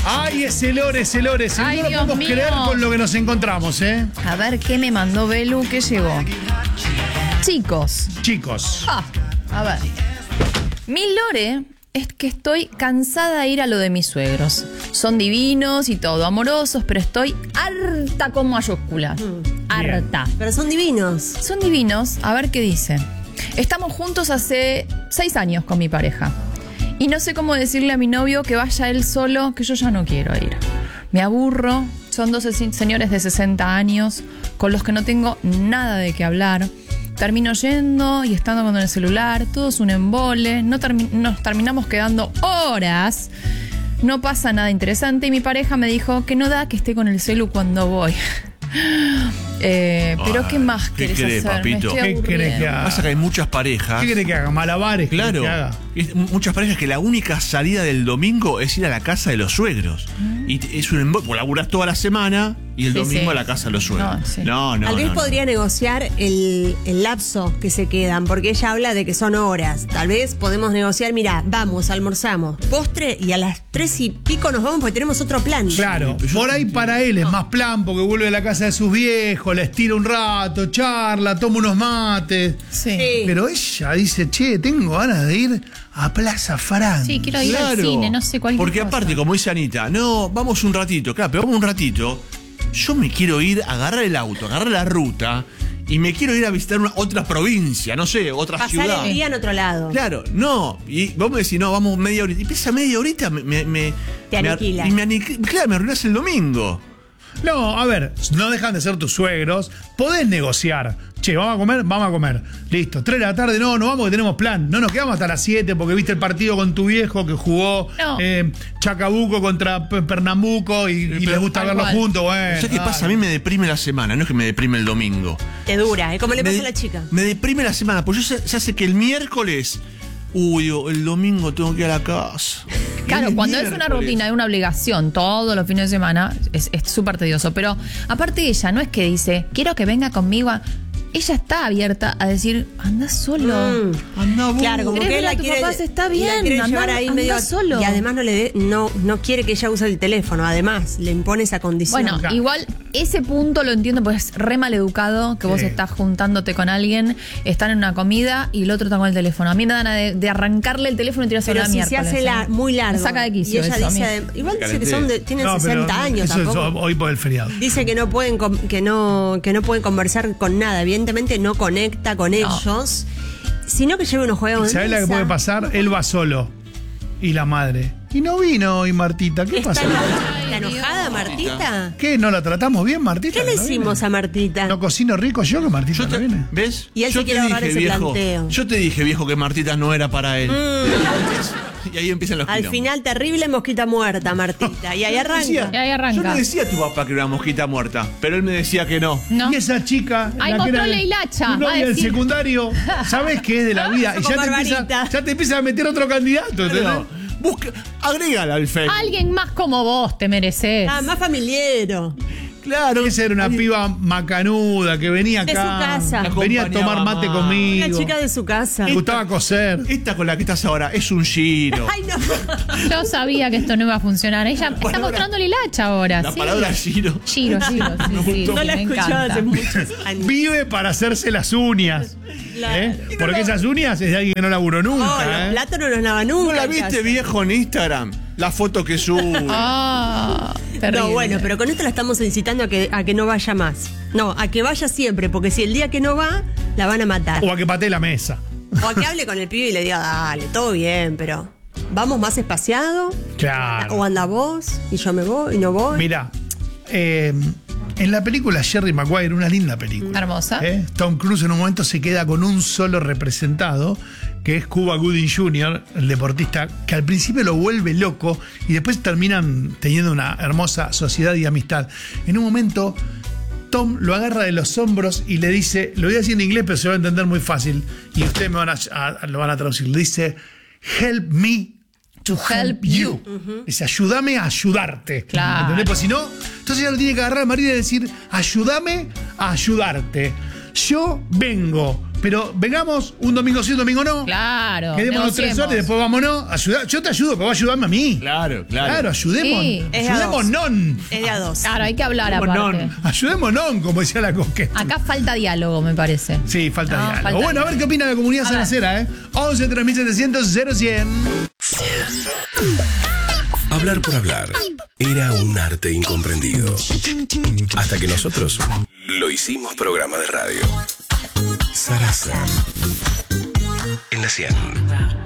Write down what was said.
Ay, ese lore. Ay, No lo Dios podemos mío. creer con lo que nos encontramos, ¿eh? A ver qué me mandó Belu, qué llegó. Chicos. A ver. Mi lore es que estoy cansada de ir a lo de mis suegros. Son divinos y todo, amorosos, pero estoy harta con mayúsculas. Harta. Pero son divinos. Son divinos. A ver qué dice. Estamos juntos hace 6 años con mi pareja. Y no sé cómo decirle a mi novio que vaya él solo, que yo ya no quiero ir. Me aburro. Son 12 señores de 60 años con los que no tengo nada de qué hablar. Termino yendo y estando con el celular. Todo es un embole. Nos terminamos quedando horas. No pasa nada interesante. Y mi pareja me dijo que no da que esté con el celu cuando voy. Pero ¿qué más ¿qué querés querés, hacer? papito? Me estoy ¿Qué querés que aburriendo. haga? Pasa que hay muchas parejas. ¿Qué quiere que haga? ¿Malabares? Claro, Que haga? muchas parejas que la única salida del domingo es ir a la casa de los suegros. Y es un embole, laburás toda la semana y el Sí, domingo sí. a la casa de los suegros. No, sí. No. Tal vez podría negociar el lapso que se quedan, porque ella habla de que son horas. Tal vez podemos negociar, mira, vamos, almorzamos, postre y a las 3 y pico nos vamos porque tenemos otro plan. Claro, por ahí para él es más plan porque vuelve a la casa de sus viejos, la estira un rato, charla, toma unos mates. Sí. Sí. Pero ella dice, che, tengo ganas de ir a Plaza Francia. Sí, quiero ir al cine, no sé, cualquier Porque cosa. aparte, como dice Anita, no, vamos un ratito, claro, pero vamos un ratito. Yo me quiero ir a agarrar el auto, agarrar la ruta y me quiero ir a visitar otra provincia, no sé, otra Pasar ciudad. el día en otro lado. Claro, no. Y vos me decís, no, vamos media horita. Y esa media horita Te aniquila. Claro, me arruinás el domingo. No, a ver, no dejan de ser tus suegros. Podés negociar. Che, ¿vamos a comer? Listo. 3 de la tarde, no vamos que tenemos plan. No nos quedamos hasta las 7 porque viste el partido con tu viejo que jugó No. Chacabuco contra Pernambuco y Pero les gusta tal verlo cual. juntos. Bueno, ¿Sabes qué pasa? A mí me deprime la semana, no es que me deprime el domingo. Te dura, ¿eh? Como le Me pasa a de- la chica. Me deprime la semana, porque ya sé que el miércoles. Uy, digo, el domingo tengo que ir a la casa. Claro, El cuando es una miércoles. rutina, es una obligación todos los fines de semana, es súper tedioso. Pero aparte ella no es que dice, quiero que venga conmigo. Ella está abierta a decir, anda solo. Andá vos. Claro, como ¿Querés que ver él a la tu quiere, papá? Está la bien, quiere andá- llevar ahí andá medio solo. y además no quiere que ella use el teléfono, además le impone esa condición. Bueno, Claro. igual ese punto lo entiendo porque es re mal educado que vos Sí. estás juntándote con alguien, están en una comida y el otro está con el teléfono. A mí me dan de arrancarle el teléfono y tirarse pero la si mierda. se hace muy largo. Me saca de quicio y ella eso a mí. dice, igual dice que tienen No, pero 60 años eso es tampoco. hoy por el feriado. Dice que no pueden que no pueden conversar con nada, evidentemente no conecta con ellos, sino que lleve unos juegos. ¿Sabés la que puede pasar? Él va solo. Y la madre. Y no vino hoy Martita. ¿Qué ¿Está pasa? enojada Martita? ¿Qué? ¿No la tratamos bien, Martita? ¿Qué le ¿No hicimos viene? a Martita? ¿No cocino rico yo que Martita Yo no viene? ¿Ves? Y él Yo se quiere ahorrar ese planteo. Yo te dije, viejo, que Martita no era para él. Y ahí empiezan los Al quilombos. final, terrible mosquita muerta, Martita. Y ahí arranca. Decía, Y ahí arranca. Yo le decía a tu papá que era una mosquita muerta, pero él me decía que no. No. Y esa chica. Ahí la que mostró era la hilacha, tu va a novia del decir. secundario. ¿Sabes qué es de la vida? Y Somos ya te empieza a meter otro candidato. ¿entendés? Pero, agrégala al Facebook. Alguien más como vos te mereces. Ah, más familiero. Claro. Esa era una piba macanuda que venía De acá. su casa. Venía a tomar mate Acompañaba conmigo. Una chica de su casa. Me gustaba coser. Esta con la que estás ahora es un giro. Ay, no. Yo sabía que esto no iba a funcionar. Ella está Palabra- mostrando la hilacha ahora. La sí. palabra giro. Giro, sí, sí. No la me escuchaba encanta. hace muchos años. Vive para hacerse las uñas. Claro. Porque esas uñas es de alguien que no laburó No, nunca. los platos no los lava nunca. ¿No la en viste, casa. viejo, en Instagram? La foto que sube. Ah, terrible. No, bueno, pero con esto la estamos incitando a que no vaya más. No, a que vaya siempre, porque si el día que no va, la van a matar. O a que patee la mesa. O a que hable con el pibe y le diga, dale, todo bien, pero vamos más espaciado. Claro. O anda vos y yo me voy y no voy. Mira, en la película Jerry Maguire, una linda película. Hermosa. Tom Cruise en un momento se queda con un solo representado, que es Cuba Gooding Jr., el deportista, que al principio lo vuelve loco y después terminan teniendo una hermosa sociedad y amistad. En un momento, Tom lo agarra de los hombros y le dice, lo voy a decir en inglés, pero se va a entender muy fácil, y ustedes me lo van a traducir. Le dice, help me to help you. Dice, ayúdame a ayudarte. Claro. ¿Entendés? Pues si no, entonces ella lo tiene que agarrar a marido y decir, ayúdame a ayudarte. Yo vengo pero vengamos un domingo sí, un domingo no. Claro. Quedémonos 3 horas y después vámonos. Yo te ayudo, pero va a ayudarme a mí. Claro. Claro, ayudemos. Sí. Es de a Ayudemos dos. non. Es de a dos. Claro, hay que hablar Ayudémonos. aparte. Ayudemos non, como decía la Coque. Acá falta diálogo, me parece. Sí, falta No, diálogo. falta Bueno, a ver qué opina la comunidad A ver. salacera, 11 3700 0100. Hablar por hablar era un arte incomprendido. Hasta que nosotros lo hicimos programa de radio. Sarasa. En la 100.